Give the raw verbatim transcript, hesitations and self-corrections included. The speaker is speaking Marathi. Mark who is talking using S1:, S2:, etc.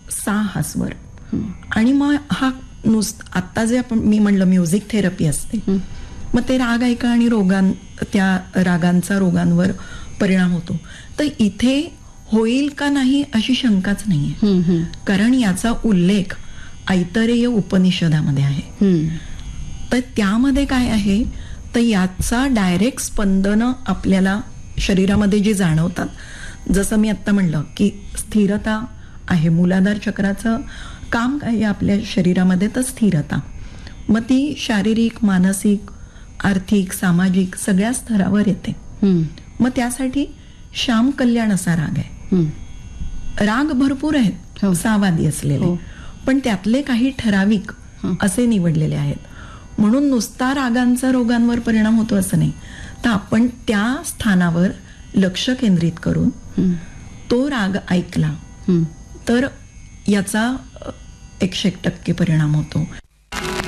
S1: सा हा स्वर. आणि मग हा नुसतं आत्ता जे आपण मी म्हणलं म्युझिक थेरपी असते, मग ते राग ऐका आणि रोगां त्या रागांचा रोगांवर परिणाम होतो. तर इथे होईल का नाही अशी शंकाच नाहीये, कारण याचा उल्लेख ऐतरेय उपनिषदामध्ये आहे. तर त्यामध्ये काय आहे, तर याचा डायरेक्ट स्पंदन आपल्याला शरीरामध्ये जे जाणवतात, जसं मी आत्ता म्हणलं की स्थिरता आहे, मूलाधार चक्राचं काम काय आहे आपल्या शरीरामध्ये, तर स्थिरता. मग ती शारीरिक, मानसिक, आर्थिक, सामाजिक सगळ्या स्तरावर येते. मग त्यासाठी श्याम कल्याण असा राग आहे. राग भरपूर आहेत सावादी असलेले, पण त्यातले काही ठराविक असे निवडलेले आहेत. म्हणून नुसता रागांचा रोगांवर परिणाम होतो असं नाही, तर आपण त्या स्थानावर लक्ष केंद्रित करून तो राग ऐकला तर याचा एकशे एक टक्के परिणाम होतो.